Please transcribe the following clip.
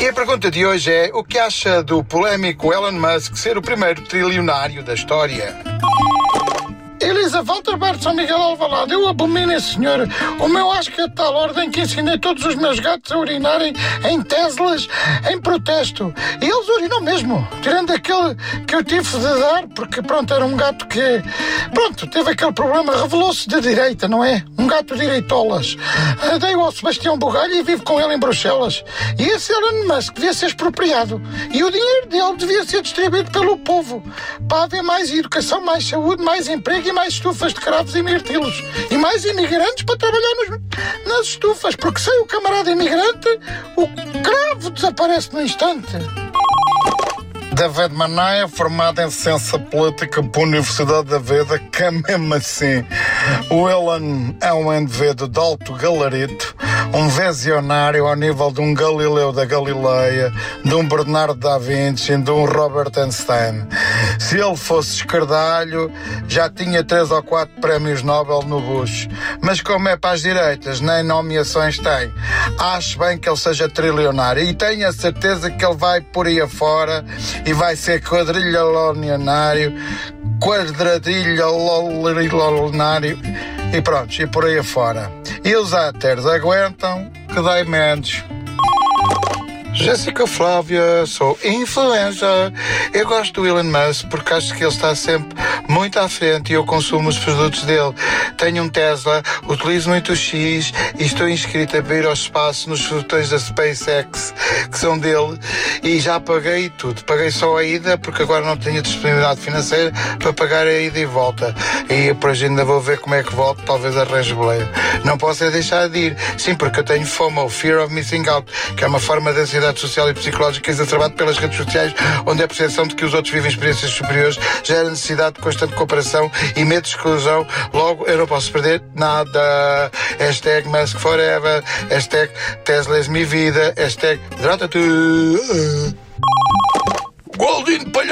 E a pergunta de hoje é: o que acha do polémico Elon Musk ser o primeiro trilionário da história? Elisa Walterberg, São Miguel Alvalade, eu abomino esse senhor. O meu acho que é de tal ordem que ensinei todos os meus gatos a urinarem em Teslas em protesto. E eles urinam mesmo, tirando aquele que eu tive de dar, porque pronto, era um gato que, pronto, teve aquele problema, revelou-se de direita, não é? Um gato direitolas. Dei-o ao Sebastião Bugalho e vivo com ele em Bruxelas. E esse Elon Musk devia ser expropriado. E o dinheiro dele devia ser distribuído pelo povo, para haver mais educação, mais saúde, mais emprego e mais estufas de cravos e mirtilos. E mais imigrantes para trabalhar nas estufas, porque sem o camarada imigrante, o cravo desaparece no instante. David Manaia, formado em Ciência Política pela Universidade da Veda, que é mesmo assim. O Elon é um indivíduo de alto galarito, um visionário ao nível de um Galileu da Galileia, de um Bernardo da Vinci, de um Robert Einstein. Se ele fosse escardalho, já tinha 3 ou 4 prémios Nobel no bucho. Mas como é para as direitas, nem nomeações tem. Acho bem que ele seja trilionário e tenho a certeza que ele vai por aí afora e vai ser quadrilionário, quadradilionário e pronto, e por aí afora. E os haters aguentam que dai menos. Jéssica Flávia, sou influencer. Eu gosto do Elon Musk porque acho que ele está sempre muito à frente e eu consumo os produtos dele. Tenho um Tesla, utilizo muito o X e estou inscrita para ir ao espaço nos foguetes da SpaceX, que são dele, e já paguei tudo. Paguei só a ida porque agora não tenho disponibilidade financeira para pagar a ida e volta. E por hoje ainda vou ver como é que volto, talvez arranje boleia. Não posso é deixar de ir. Sim, porque eu tenho FOMO, Fear of Missing Out, que é uma forma de ansiedade social e psicológica exacerbada pelas redes sociais, onde a percepção de que os outros vivem experiências superiores gera necessidade de constante comparação e medo de exclusão. Logo, eu não posso perder nada. Hashtag Musk Forever. Hashtag Tesla é minha vida. Hashtag hidrata-te. Goldinho palhaço.